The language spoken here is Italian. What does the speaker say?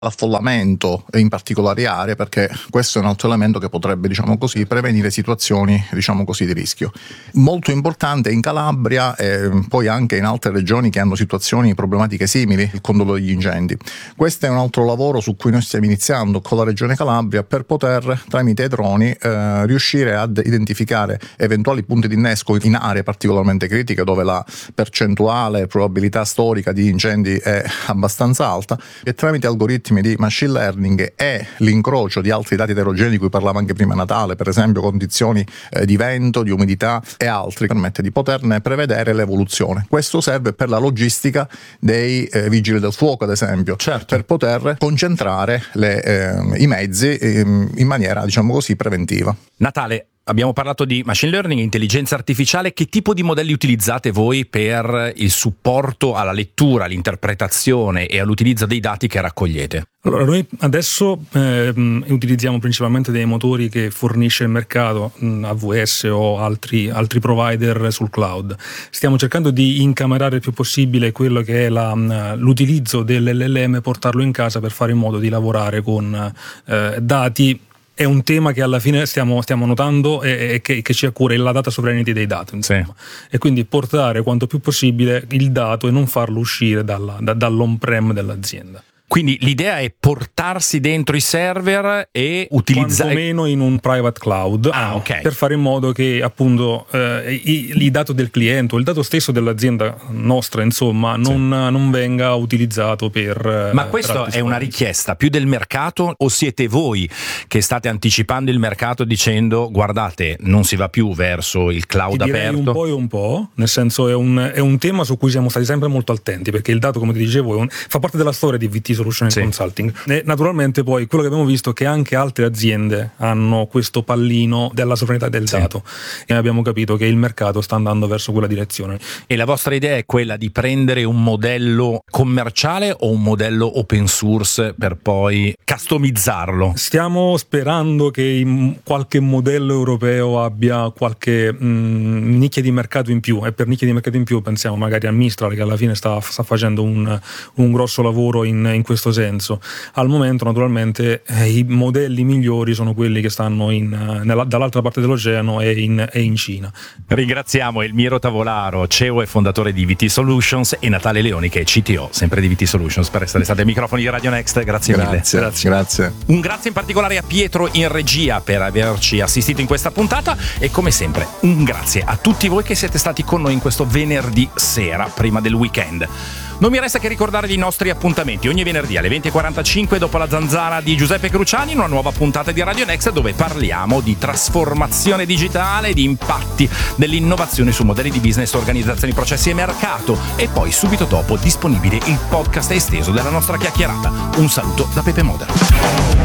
l'affollamento in particolari aree, perché questo è un altro elemento che potrebbe, prevenire situazioni, di rischio. Molto importante in Calabria e poi anche in altre regioni che hanno situazioni problematiche simili, il controllo degli incendi. Questo è un altro lavoro su cui noi stiamo iniziando con la Regione Calabria per poter, tramite i droni, riuscire ad identificare eventuali punti di innesco in aree particolarmente critiche dove la percentuale, probabilità storica di incendi è abbastanza alta, e tramite algoritmi di machine learning e l'incrocio di altri dati eterogenei di cui parlava anche prima Natale, per esempio condizioni di vento, di umidità e altri, permette di poterne prevedere l'evoluzione. Questo serve per la logistica dei vigili del fuoco, ad esempio, per poter concentrare i mezzi in maniera, preventiva. Natale, abbiamo parlato di machine learning, intelligenza artificiale. Che tipo di modelli utilizzate voi per il supporto alla lettura, all'interpretazione e all'utilizzo dei dati che raccogliete? Allora, noi adesso utilizziamo principalmente dei motori che fornisce il mercato, AWS o altri provider sul cloud. Stiamo cercando di incamerare il più possibile quello che è l'utilizzo dell'LLM, portarlo in casa per fare in modo di lavorare con dati. È un tema che alla fine stiamo notando e che ci accura, la data sovereignty dei dati, insomma. Sì. E quindi portare quanto più possibile il dato e non farlo uscire dall'on-prem dell'azienda. Quindi l'idea è portarsi dentro i server e utilizzare... Quantomeno in un private cloud, okay. Per fare in modo che appunto il dato del cliente o il dato stesso dell'azienda nostra, insomma, non venga utilizzato per... Ma questo è una richiesta più del mercato, o siete voi che state anticipando il mercato dicendo guardate, non si va più verso il cloud aperto? Un po' e un po', nel senso è un tema su cui siamo stati sempre molto attenti, perché il dato, come ti dicevo, fa parte della storia di VT Solution and Consulting. E naturalmente poi quello che abbiamo visto è che anche altre aziende hanno questo pallino della sovranità del dato, e abbiamo capito che il mercato sta andando verso quella direzione. E la vostra idea è quella di prendere un modello commerciale o un modello open source per poi customizzarlo? Stiamo sperando che qualche modello europeo abbia qualche nicchia di mercato in più, e per nicchia di mercato in più pensiamo magari a Mistral, che alla fine sta facendo un grosso lavoro in questo senso. Al momento naturalmente i modelli migliori sono quelli che stanno dall'altra parte dell'oceano e in Cina. Ringraziamo Elmiro Tavolaro, CEO e fondatore di VT Solutions, e Natale Leoni, che è CTO sempre di VT Solutions, per essere stati ai microfoni di Radio Next. Grazie mille. Grazie. Un grazie in particolare a Pietro in regia per averci assistito in questa puntata, e come sempre un grazie a tutti voi che siete stati con noi in questo venerdì sera prima del weekend. Non mi resta che ricordarvi i nostri appuntamenti ogni venerdì alle 20:45 dopo la zanzara di Giuseppe Cruciani, in una nuova puntata di Radio Next dove parliamo di trasformazione digitale, di impatti dell'innovazione su modelli di business, organizzazioni, processi e mercato, e poi subito dopo disponibile il podcast esteso della nostra chiacchierata. Un saluto da Pepe Moder.